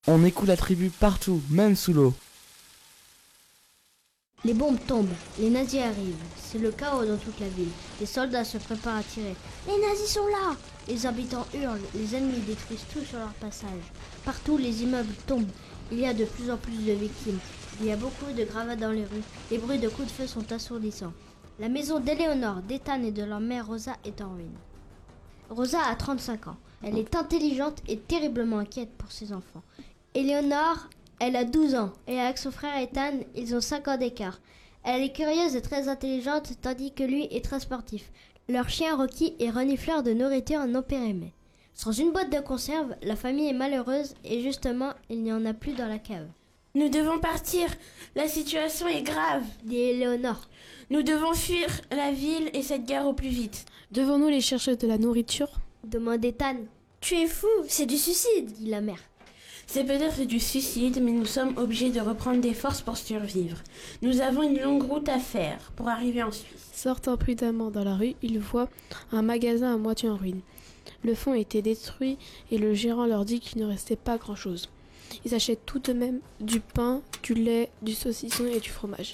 On écoute la tribu partout, même sous l'eau. Les bombes tombent, les nazis arrivent, c'est le chaos dans toute la ville. Les soldats se préparent à tirer. Les nazis sont là! Les habitants hurlent, les ennemis détruisent tout sur leur passage. Partout, les immeubles tombent. Il y a de plus en plus de victimes. Il y a beaucoup de gravats dans les rues. Les bruits de coups de feu sont assourdissants. La maison d'Éléonore, d'Ethan et de leur mère Rosa est en ruine. Rosa a 35 ans. Elle est intelligente et terriblement inquiète pour ses enfants. Éléonore, elle a 12 ans et avec son frère Ethan, ils ont 5 ans d'écart. Elle est curieuse et très intelligente tandis que lui est très sportif. Leur chien Rocky est renifleur de nourriture non périmée. Sans une boîte de conserve, la famille est malheureuse et justement, il n'y en a plus dans la cave. Nous devons partir, la situation est grave, dit Éléonore. Nous devons fuir la ville et cette guerre au plus vite. Devons-nous les chercher de la nourriture? Demande Ethan. Tu es fou, c'est du suicide, dit la mère. C'est peut-être du suicide, mais nous sommes obligés de reprendre des forces pour survivre. Nous avons une longue route à faire pour arriver en Suisse. Sortant prudemment dans la rue, ils voient un magasin à moitié en ruine. Le fond était détruit et le gérant leur dit qu'il ne restait pas grand-chose. Ils achètent tout de même du pain, du lait, du saucisson et du fromage.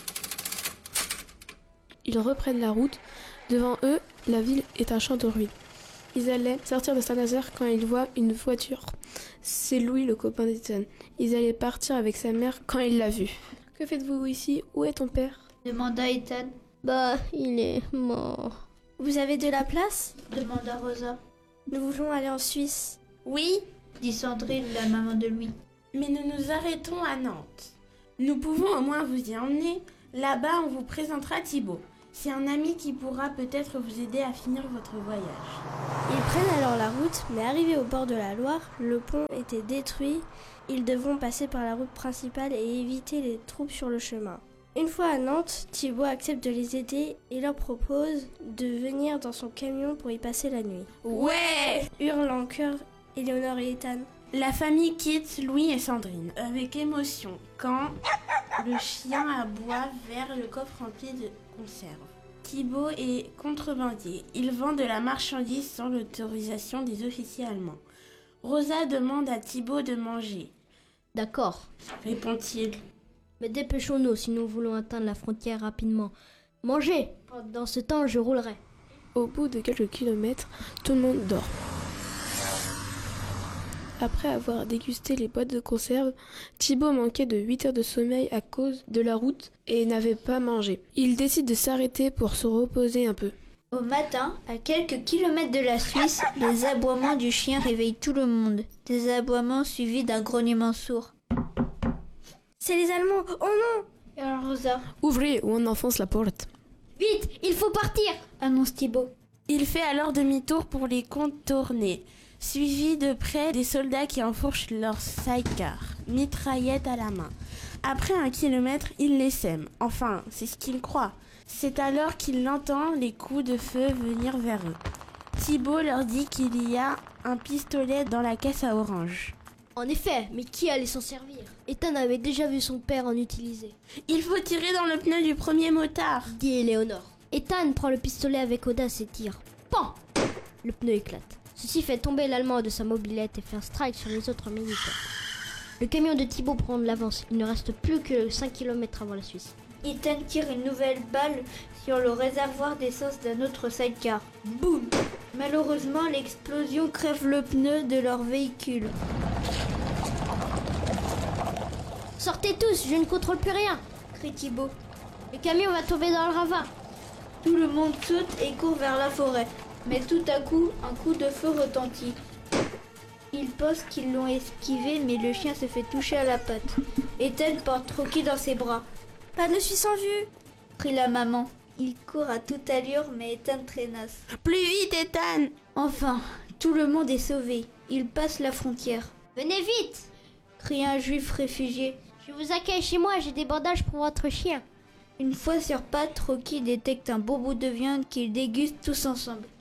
Ils reprennent la route. Devant eux, la ville est un champ de ruines. Ils allaient sortir de Saint-Nazaire quand ils voient une voiture. C'est Louis, le copain d'Ethan. Ils allaient partir avec sa mère quand il l'a vu. « Que faites-vous ici? Où est ton père ?» demanda Ethan. Bah, il est mort. Vous avez de la place? demanda Rosa. Nous voulons aller en Suisse. Oui, dit Sandrine, la maman de Louis. Mais nous nous arrêtons à Nantes. Nous pouvons au moins vous y emmener. Là-bas, on vous présentera Thibaut. C'est un ami qui pourra peut-être vous aider à finir votre voyage. Ils prennent alors la route, mais arrivés au bord de la Loire, le pont était détruit. Ils devront passer par la route principale et éviter les troupes sur le chemin. Une fois à Nantes, Thibaut accepte de les aider et leur propose de venir dans son camion pour y passer la nuit. Ouais! Hurlent en chœur Éléonore et Ethan. La famille quitte Louis et Sandrine avec émotion quand le chien aboie vers le coffre rempli de conserves. Thibaut est contrebandier. Il vend de la marchandise sans l'autorisation des officiers allemands. Rosa demande à Thibaut de manger. D'accord, Répond-il. mais dépêchons-nous si nous voulons atteindre la frontière rapidement. Mangez! Dans ce temps, je roulerai. Au bout de quelques kilomètres, tout le monde dort. Après avoir dégusté les boîtes de conserve, Thibaut manquait de 8 heures de sommeil à cause de la route et n'avait pas mangé. Il décide de s'arrêter pour se reposer un peu. Au matin, à quelques kilomètres de la Suisse, les aboiements du chien réveillent tout le monde. Des aboiements suivis d'un grognement sourd. C'est les Allemands! Oh non! Et alors Rosa, Ouvrez ou on enfonce la porte. Vite, il faut partir! annonce Thibaut. Il fait alors demi-tour pour les contourner, suivi de près des soldats qui enfourchent leur sidecar, mitraillette à la main. Après 1 kilomètre, il les sème. Enfin, c'est ce qu'il croit. C'est alors qu'il entend les coups de feu venir vers eux. Thibaut leur dit qu'il y a un pistolet dans la caisse à orange. En effet, mais qui allait s'en servir? Ethan avait déjà vu son père en utiliser. Il faut tirer dans le pneu du premier motard, Dit Éléonore. Ethan prend le pistolet avec audace et tire. Pan! Le pneu éclate. Ceci fait tomber l'Allemand de sa mobilette et fait un strike sur les autres militaires. Le camion de Thibaut prend de l'avance. Il ne reste plus que 5 km avant la Suisse. Ethan tire une nouvelle balle sur le réservoir d'essence d'un autre sidecar. Boum! Malheureusement, l'explosion crève le pneu de leur véhicule. Sortez tous, je ne contrôle plus rien! Crie Thibaut. Le camion va tomber dans le ravin. Tout le monde saute et court vers la forêt. Mais tout à coup, un coup de feu retentit. Ils pensent qu'ils l'ont esquivé, mais le chien se fait toucher à la patte. Ethan porte Rocky dans ses bras. Pas de Suisse en vue! Crie la maman. Il court à toute allure, mais Ethan traînasse. Plus vite, Ethan! Enfin, tout le monde est sauvé. Ils passent la frontière. Venez vite! Crie un juif réfugié. Je vous accueille chez moi, j'ai des bandages pour votre chien. Une fois sur pattes, Rocky détecte un beau bout de viande qu'ils dégustent tous ensemble.